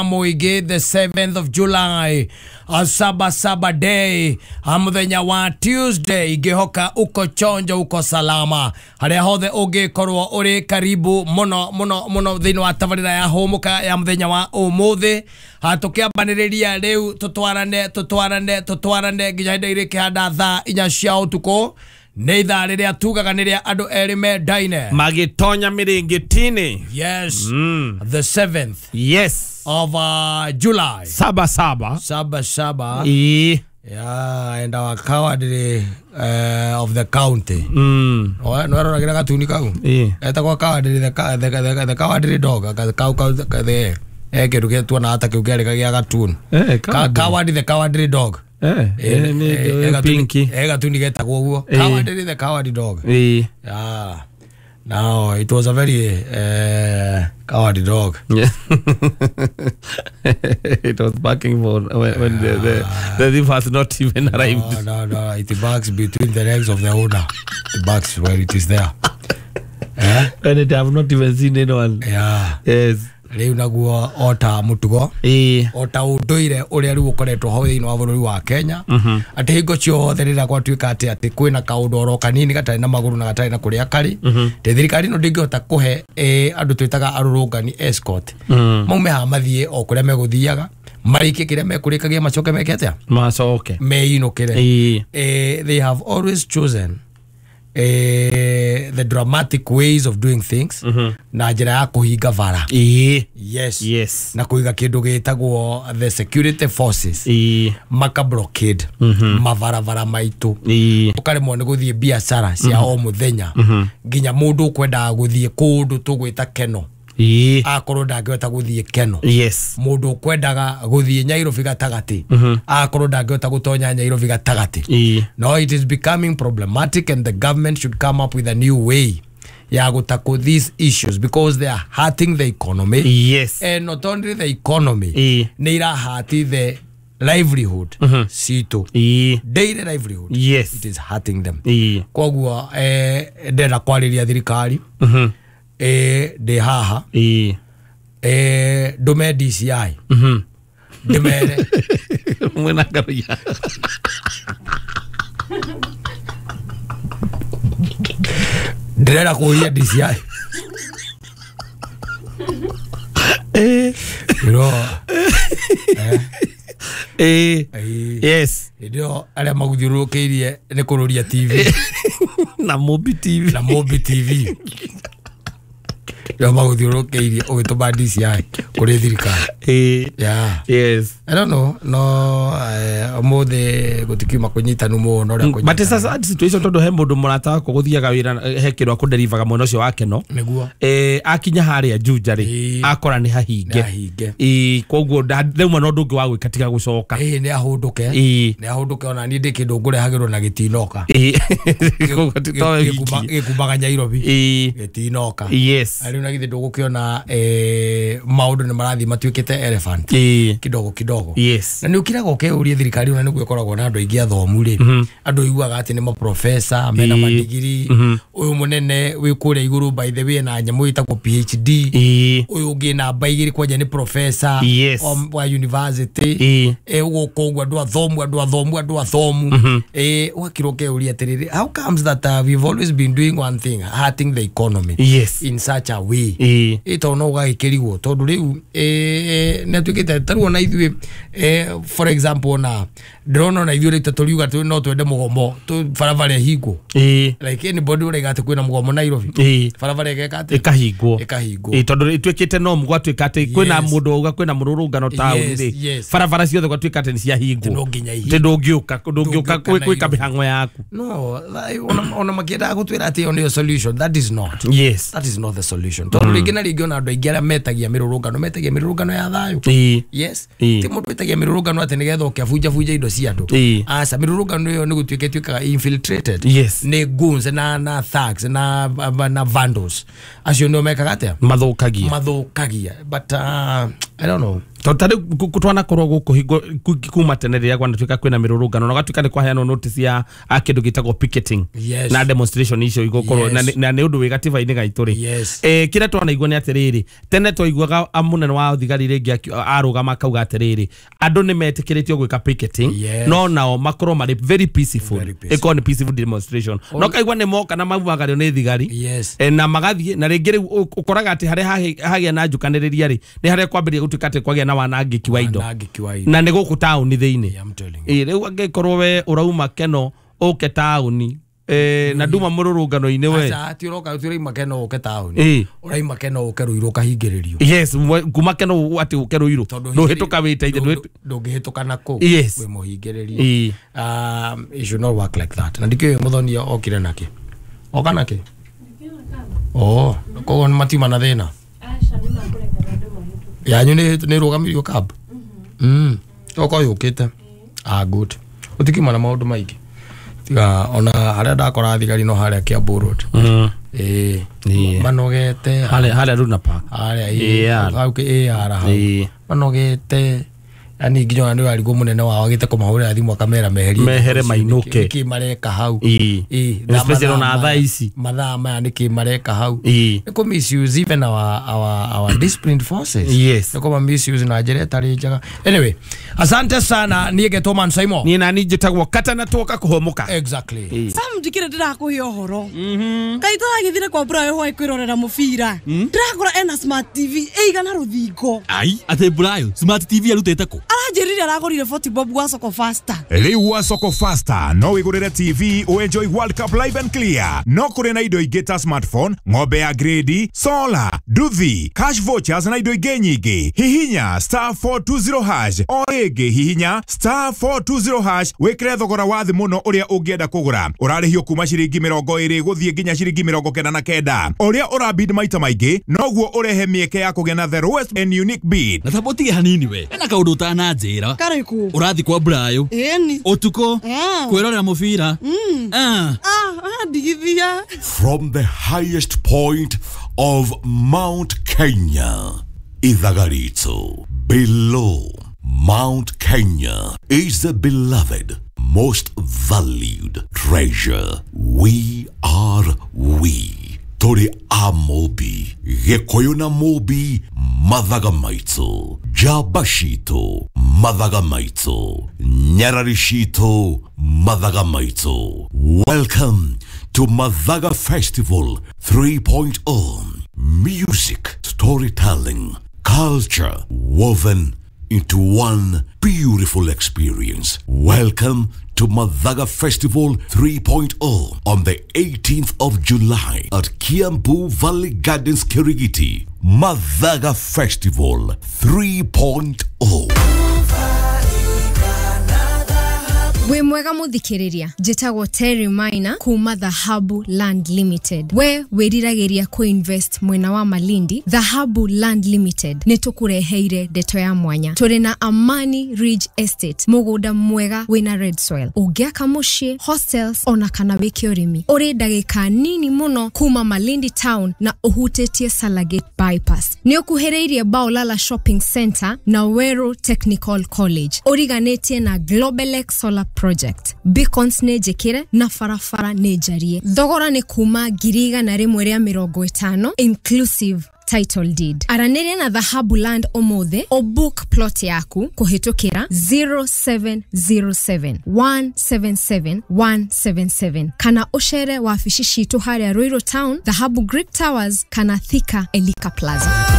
Moige, the 7th of July, a Saba day, muthenya wa Tuesday, igihoka uko chonjo uko salama. Haria hothe ugikorwo uri karibu muno thini wa tabarira ya homuka ya muthenya wa umuthi. Tukiambaniriria riu tutwarane nginya hindi iri kihanda thaa 4 cia utuku. Neitha riria tugaga niria andu eri mendaine magitonya miringitini. Yes. The 7th. Yes. Of July. Saba. Yeah, and our cowardly of the county. No, I don't get to Nico. Eta kwa cowardly the cowardly dog. The get to get to an attack you get a tune. Cowardly the cowardly dog. Pinky. Cowardly the cowardly dog. Yeah. No, it was a very cowardly dog. Yeah. It was barking for when the thief has not even arrived. No. It barks between the legs of the owner. It barks where it is there. And it have not even seen anyone. Yeah. Yes. Riu naguo ota mutugo ota unduire uria riu ukoretwo ho thiini wa bururi wa Kenya ati hingo ciothe rira gwatuika ati kwina kaundu oro kanini gatari na maguru na gatari na kuria kari te thirikari no ndingihota kuhe andu twitaga arurungani escort maume ha mathie o kuria meguthiaga marike kiria mekurikagia macoke mekete macoke meinukire they have always chosen the dramatic ways of doing things na njira ya kuhinga vara. Yes. Na kuiga kindu gitagwo the security forces maka blockade mavaravara maitu ukaremwo ni guthie biashara cia o muthenya nginya mundu kwenda guthie kundu tugwita keno akorwo ndangihota guthie keno. Yes. Mundu kwendaga guthie Nairobi gatagati akorwo ndangihota gutonya Nairobi gatagati. No, it is becoming problematic and the government should come up with a new way ya gutako these issues because they are hurting the economy. Yes. And not only the economy ni irahati the livelihood situ daily livelihood. Yes. It is hurting them. Koguo ndenda kwariria thirikari de haha ndume DCI ndimere mwena garia ndirenda kuria DCI yes ndio aria maguthiurukirie ni kururia TV na Mobi TV ya maguthiurukirie ugituma DCI kuri thirikari. Yeah. Yes. I don't know. No, mothe gutikiuma kunyitanu muno ria kunyita. But sasa situation todo he mundu murata ko guthiaga wira hekirwa ku deliver mwena ucio wake no. Niguo. Akinya haria njunjari akora ni hahinge. Koguo ndemwe no ndungi wa gwikatiga gucoka. Ni ahunduke. Ni ahunduke ona ni ndikindu ngurehagirwo na gitinoka. Koguo titoe gikubaga Nairobi. Gitinoka. Yes. Ari na githe ndugukiona maundu ni marathi matuikite elephant kidogo. Yes. Na ni ukiraga ukeuria thirikari ona niguo ikoragwo na andu aingi athomu ri andu iguaga ati ni ma professor mena madigiri uyu munene wi kuria iguru by the way na nyamu itagwo PhD uyu ungi na baigiri kwaje ni professor wa university uguko andu athomu wakiroke uria tiriri how comes that we've always been doing one thing hurting the economy in such a way itono ugagikirigwo tondu riu netukite taruo na ithui for example na drone na ithui tuturiuga tu no twende mugomo tu farafare hingo like anybody uri gati kwina mugomo Nairobi farafare gekate ikahingwo tondu itwikite no mugwatwika ati kwina mundu uga kwina mururungano town ri farafara ciothe gwatwika ati ni cia hingo ndungiuka kwika mihango yaku no ona makienda gutwira ati on your solution that is not the solution tondu ringi na ringi ona andu aingi aria metagia mirurungano ya thayu ti mundu etagia mirurungano ati nigetha ukiabunja indo cia andu asa mirurungano yo ni gutwikaga infiltrated ni goons na thugs na vandals acio no mekaga atia mathukagia but I don't know totale kutwana korwo guko higo kuma teneria kwa natuka kwina mirurungano no gatuka ni kwa heano notice ya akindu gitagwo picketing na demonstration icio igokoro na ne undu wigativa ini gaituri kira twana igwa ni atiriri tene to igwaga amunene wa thigari ringi arugama kauga atiriri andu ni metikiritio gwika picketing no nao makoro mari very peaceful ikon peaceful demonstration no kaigwa ni moka na mavagario ni thigari na magathie na ringi ukoraga ati hare hagia na njukaniriria ri ni hare kwambiria gutukate kwagia na wanangiki wa indo na ne guku town thiini riu angikorwo we urauma keno uke town na nduma mururungano ine we acha ti uroka ureima keno uke town uraima keno uke ruiro kahingiririo yes kuma keno ati uke ruiro no hituka wite inde ndungihituka nako we muhingiririo it should not work like that na ndikio muthonio okire nake okanake kogo matima na thina yanyu ni rugamirio cab oko yukite good utikima na maundu maingi tiga ona haria ndakora thigari no haria Kiambu Road manogete haria Luna Park haria au ke manogete ani nginya ndio alikuwa munene wao agite kumahurira thimu akamera mehere mainuke kimareka hau especially na thaisi mathaa maya niki mareka hau niko misuse even our disciplined forces niko misuse na njira tari njaga anyway asante sana niege Thomas Simon ni nani njitagwo kata na toka kuhomuka exactly sam ndikire ndirakuhia horo kaita githire kwa Brayo hwa kwirorera mubira ndirakora ena smart TV eigana ruthingo ai ate Brayo smart TV arutete ko arajirira aragorire 40 bob wa Soko Faster riu wa Soko Faster no wigurire TV o enjoy World Cup live and clear no kuri na indo ingita smartphone ng'ombe ya grade solar duthi cash vouchers na indo ingi nyingi hihinya *420# o rigi hihinya *420# wikire thogora wa thi muno uria ungienda kugura urarihio kuma ciringi 20 guthie nginya ciringi 99 uria urabid maita maingi noguo urehe mieke ya kugena the lowest and unique bid na thabotige hanini we ena kaundu tana njira kariku urathi kwa Brayo eni utuko kwirorera mubira digithia from the highest point of Mount Kenya Ithagarito below Mount Kenya is the beloved most valued treasure we Tori Amobi Gekoyo na Mobi Madhagamaito Jabashito Madhagamaito Nyararishito Madhagamaito. Welcome to Madhaga Festival 3.0. Music, storytelling, culture woven into one beautiful experience. Welcome to Madhaga Festival 3.0 on the 18th of July at Kiambu Valley Gardens, Kirigiti. Madhaga Festival 3.0. We mwega muthikiriria jitagwo Terry Maina kuma Dhahabu Land Limited. We wiriragiria ku invest mwena wa Malindi. Dhahabu Land Limited nitukureheire ndeto ya mwanya. Turi na Amani Ridge Estate, mugunda mwega wina red soil. Ugiaka mushie, hostels ona kana wiki urimi. Uri ndagika nini muno kuma Malindi town na uhutetie Salagate bypass. Ni ukuhereirie Baolala Shopping Center na Wero Technical College. Origanetie na Globalex Solar Project. Beacons nejekire na farafara nejarie. Thogora ni kuma 150 inclusive title deed. Aranere na Dhahabu Land omothe o book plot yaku kuhitukira 0707 177 177 kana ushere wafishi shitu haria Ruiru Town, Dhahabu Greek Towers kana Thika Elika Plaza.